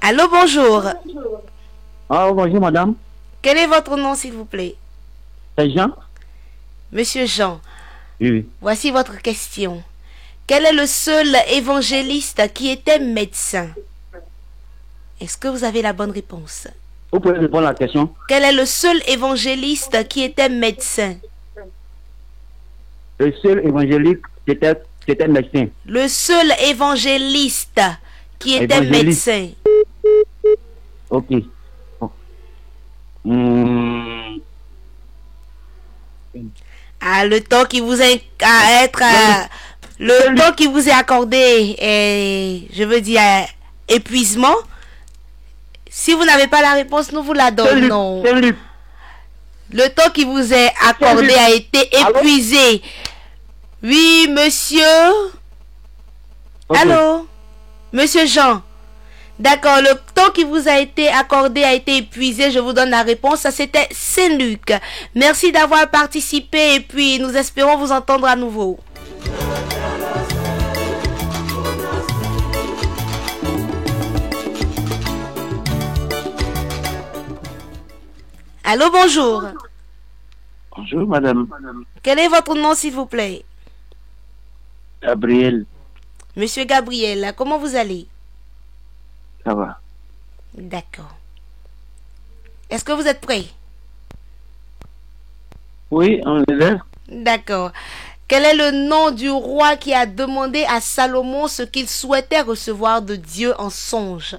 Allô, bonjour. Ah, bonjour madame. Quel est votre nom, s'il vous plaît? C'est Jean? Monsieur Jean, Oui, oui. voici votre question. Quel est le seul évangéliste qui était médecin? Est-ce que vous avez la bonne réponse? Vous pouvez répondre à la question? Quel est le seul évangéliste qui était médecin? Le seul évangélique, c'était médecin. Le seul évangéliste qui était Évangéliste. médecin. Ok. Bon. Hmm. Ah, le temps qui vous est le temps qui vous est accordé est, je veux dire, épuisement. Si vous n'avez pas la réponse, nous vous la donnons. Salut. Le temps qui vous est accordé a été épuisé. Oui, monsieur. Ok. Allô? Monsieur Jean. D'accord, le temps qui vous a été accordé a été épuisé. Je vous donne la réponse. C'était Saint-Luc. Merci d'avoir participé et puis nous espérons vous entendre à nouveau. Allô, bonjour. Bonjour madame. Quel est votre nom, s'il vous plaît? Gabriel, Monsieur Gabriel, comment vous allez? ça va? D'accord. Est-ce que vous êtes prêt? Oui, on est là. D'accord. Quel est le nom du roi qui a demandé à Salomon ce qu'il souhaitait recevoir de Dieu en songe?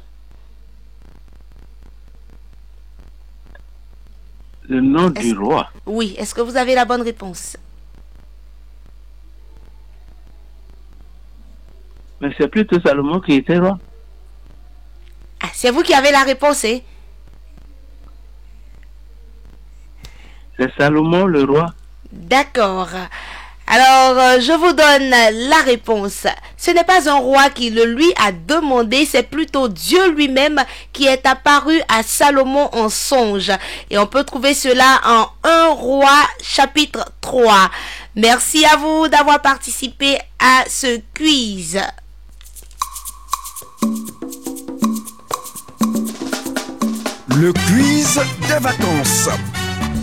Le nom du roi. Oui, est-ce que vous avez la bonne réponse? Mais c'est plutôt Salomon qui était roi. Ah, c'est vous qui avez la réponse, hein? C'est Salomon le roi. D'accord. Alors, je vous donne la réponse. Ce n'est pas un roi qui le lui a demandé, c'est plutôt Dieu lui-même qui est apparu à Salomon en songe. Et on peut trouver cela en 1 Roi chapitre 3. Merci à vous d'avoir participé à ce quiz. Le quiz des vacances.